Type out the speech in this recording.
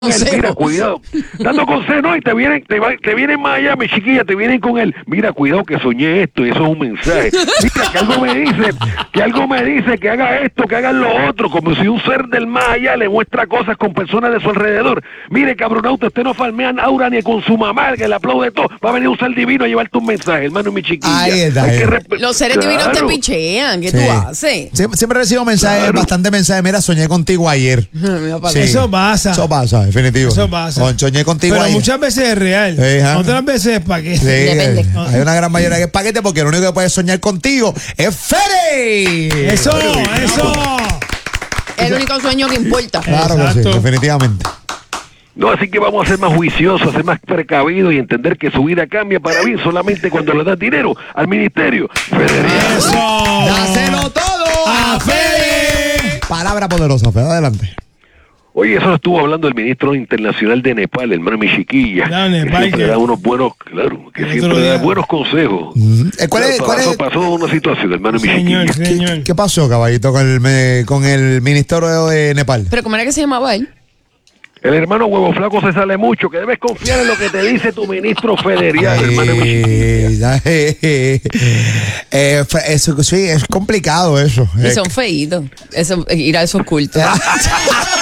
Mira, cuidado, dando consejos, no, y te vienen más allá, mi chiquilla, te vienen con él. Mira, cuidado que soñé esto, y eso es un mensaje. Mira, que algo me dice que haga esto, que haga lo otro, como si un ser del más allá le muestra cosas con personas de su alrededor. Mire, cabronauta, usted no farmea Aura ni con su mamá, que le aplaude todo. Va a venir un ser divino a llevarte un mensaje, hermano, mi chiquilla. Ahí está. Los seres divinos te pichean, ¿qué tú haces? Siempre recibo mensajes, bastante mensajes. Mira, soñé contigo ayer. Sí. Eso pasa. Eso pasa, definitivo. Eso pasa. Soñé contigo Pero ayer. Muchas veces es real. Otras veces es paquete. Sí, depende. Hay una gran mayoría que es paquete porque lo único que puede soñar contigo es Fede. Eso. El único sueño que importa. Claro que sí, Exacto. definitivamente. No, así que vamos a ser más juiciosos, a ser más precavidos y entender que su vida cambia para bien solamente cuando le das dinero al ministerio federal. Eso. Dáselo todo a Fede. Palabra poderosa, Fede, adelante. Oye, eso lo estuvo hablando el ministro internacional de Nepal, hermano, mi chiquilla. Claro, que Nepal, siempre que- da unos buenos, claro, que El siempre otro da día. buenos consejos. ¿Cuál es? Pasó una situación, hermano, mi Señor, chiquilla. señor. ¿Qué pasó, caballito, con el ministerio de Nepal? Pero ¿cómo era que se llamaba él? El hermano Huevo Flaco se sale mucho, que debes confiar en lo que te dice tu ministro federal, hermano, mi chiquilla. Eso, sí, es complicado eso. Y son feitos. Ir a esos cultos.